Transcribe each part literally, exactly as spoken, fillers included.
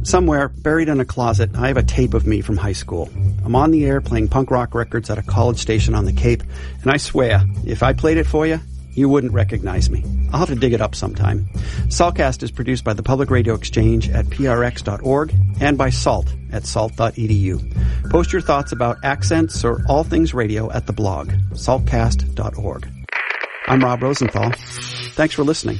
Somewhere, buried in a closet, I have a tape of me from high school. I'm on the air playing punk rock records at a college station on the Cape, and I swear, if I played it for you, you wouldn't recognize me. I'll have to dig it up sometime. SALtcast is produced by the Public Radio Exchange at P R X dot org and by SALT at salt dot e d u. Post your thoughts about accents or all things radio at the blog, saltcast dot org. I'm Rob Rosenthal. Thanks for listening.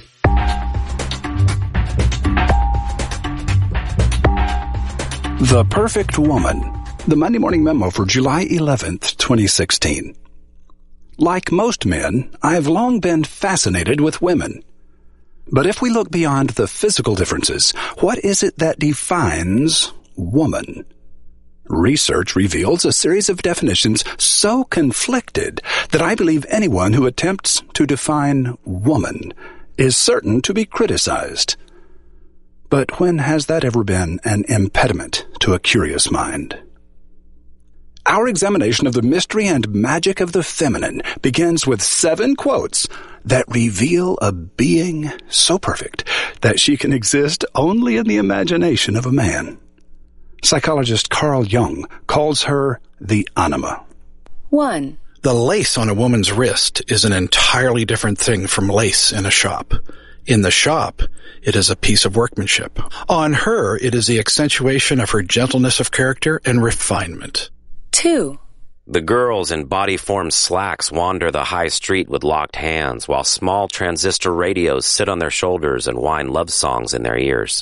The Perfect Woman. The Monday Morning Memo for July eleventh, twenty sixteen. Like most men, I've long been fascinated with women. But if we look beyond the physical differences, what is it that defines woman? Research reveals a series of definitions so conflicted that I believe anyone who attempts to define woman is certain to be criticized. But when has that ever been an impediment to a curious mind? Our examination of the mystery and magic of the feminine begins with seven quotes that reveal a being so perfect that she can exist only in the imagination of a man. Psychologist Carl Jung calls her the anima. One. The lace on a woman's wrist is an entirely different thing from lace in a shop. In the shop, it is a piece of workmanship. On her, it is the accentuation of her gentleness of character and refinement. Two. The girls in body-formed slacks wander the high street with locked hands, while small transistor radios sit on their shoulders and whine love songs in their ears.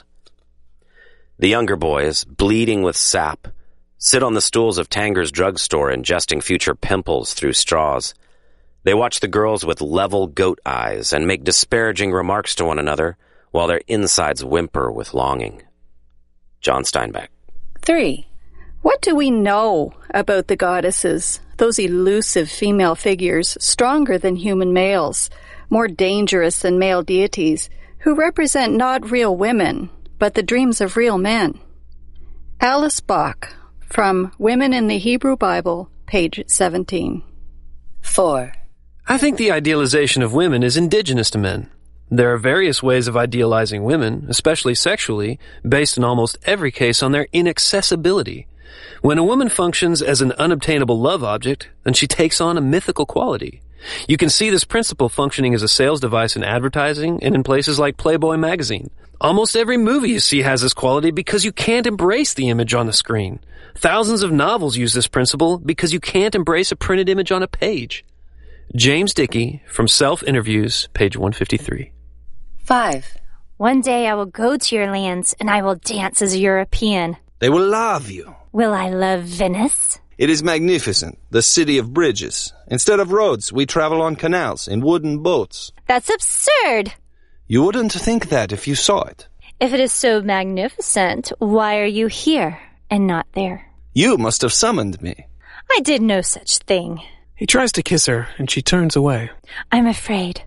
The younger boys, bleeding with sap, sit on the stools of Tanger's drugstore ingesting future pimples through straws. They watch the girls with level goat eyes and make disparaging remarks to one another while their insides whimper with longing. John Steinbeck. Three. What do we know about the goddesses, those elusive female figures, stronger than human males, more dangerous than male deities, who represent not real women, but the dreams of real men? Alice Bach, from Women in the Hebrew Bible, page seventeen. Four. I think the idealization of women is indigenous to men. There are various ways of idealizing women, especially sexually, based in almost every case on their inaccessibility. When a woman functions as an unobtainable love object, then she takes on a mythical quality. You can see this principle functioning as a sales device in advertising and in places like Playboy magazine. Almost every movie you see has this quality because you can't embrace the image on the screen. Thousands of novels use this principle because you can't embrace a printed image on a page. James Dickey, from Self-Interviews, page one fifty-three. Five. One day I will go to your lands, and I will dance as a European. They will love you. Will I love Venice? It is magnificent, the city of bridges. Instead of roads, we travel on canals in wooden boats. That's absurd. You wouldn't think that if you saw it. If it is so magnificent, why are you here and not there? You must have summoned me. I did no such thing. He tries to kiss her, and she turns away. I'm afraid.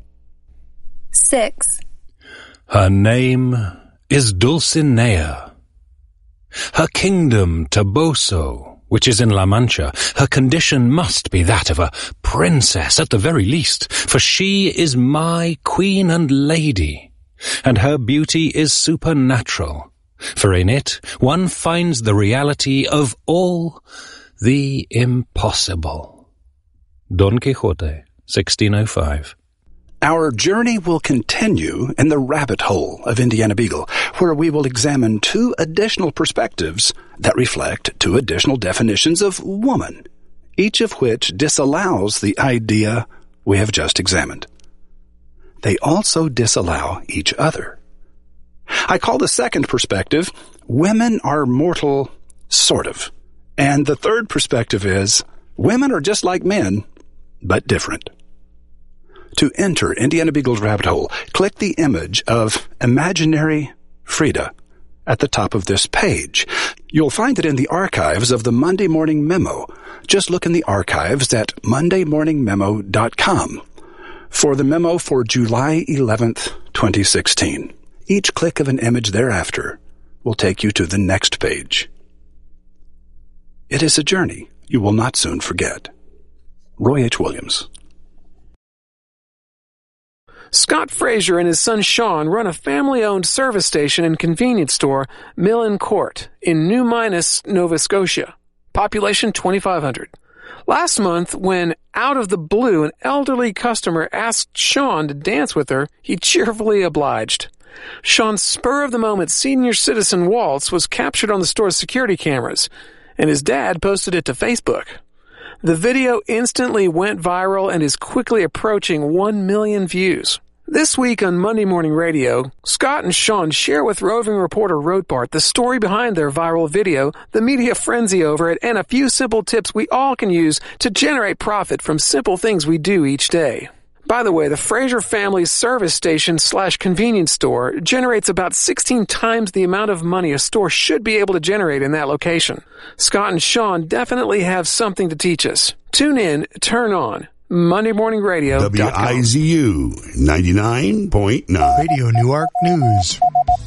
Six. Her name is Dulcinea. Her kingdom, Toboso, which is in La Mancha, her condition must be that of a princess at the very least, for she is my queen and lady, and her beauty is supernatural, for in it one finds the reality of all the impossible. Don Quixote, sixteen oh five. Our journey will continue in the rabbit hole of Indiana Beagle, where we will examine two additional perspectives that reflect two additional definitions of woman, each of which disallows the idea we have just examined. They also disallow each other. I call the second perspective, women are mortal, sort of. And the third perspective is, women are just like men, but different. To enter Indiana Beagle's rabbit hole, click the image of Imaginary Frida at the top of this page. You'll find it in the archives of the Monday Morning Memo. Just look in the archives at monday morning memo dot com for the memo for July eleventh, twenty sixteen. Each click of an image thereafter will take you to the next page. It is a journey you will not soon forget. Roy H. Williams. Scott Fraser and his son Sean run a family-owned service station and convenience store, Millen Court, in New Minas, Nova Scotia. Population twenty-five hundred. Last month, when, out of the blue, an elderly customer asked Sean to dance with her, he cheerfully obliged. Sean's spur-of-the-moment senior citizen waltz was captured on the store's security cameras, and his dad posted it to Facebook. The video instantly went viral and is quickly approaching one million views. This week on Monday Morning Radio, Scott and Sean share with roving reporter Rothbart the story behind their viral video, the media frenzy over it, and a few simple tips we all can use to generate profit from simple things we do each day. By the way, the Fraser family's service station slash convenience store generates about sixteen times the amount of money a store should be able to generate in that location. Scott and Sean definitely have something to teach us. Tune in, turn on, Monday Morning Radio. W I Z U ninety-nine point nine. Radio Newark News.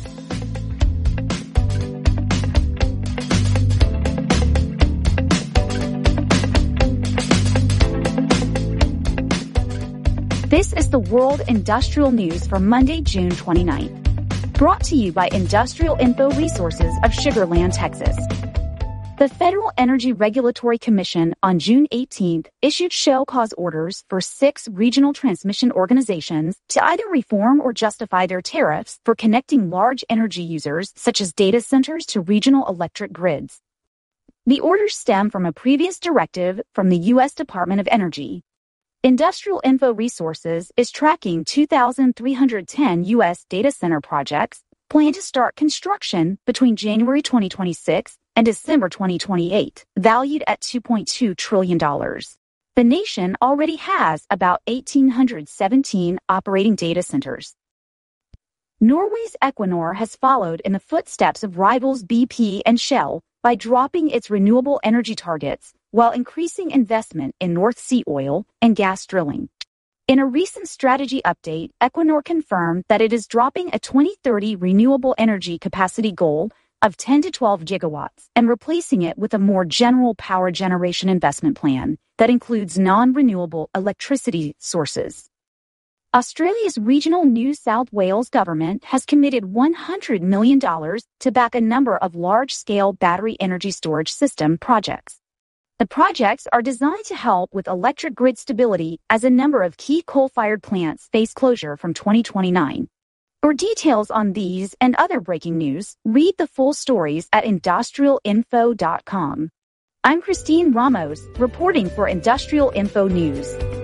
This is the World Industrial News for Monday, June twenty-ninth. Brought to you by Industrial Info Resources of Sugar Land, Texas. The Federal Energy Regulatory Commission on June eighteenth issued show cause orders for six regional transmission organizations to either reform or justify their tariffs for connecting large energy users such as data centers to regional electric grids. The orders stem from a previous directive from the U S Department of Energy. Industrial Info Resources is tracking two thousand three hundred ten U S data center projects planned to start construction between January twenty twenty-six and December twenty twenty-eight, valued at two point two trillion dollars. The nation already has about one thousand eight hundred seventeen operating data centers. Norway's Equinor has followed in the footsteps of rivals B P and Shell by dropping its renewable energy targets while increasing investment in North Sea oil and gas drilling. In a recent strategy update, Equinor confirmed that it is dropping a twenty thirty renewable energy capacity goal of ten to twelve gigawatts and replacing it with a more general power generation investment plan that includes non-renewable electricity sources. Australia's regional New South Wales government has committed one hundred million dollars to back a number of large-scale battery energy storage system projects. The projects are designed to help with electric grid stability as a number of key coal-fired plants face closure from twenty twenty-nine. For details on these and other breaking news, read the full stories at industrial info dot com. I'm Christine Ramos, reporting for Industrial Info News.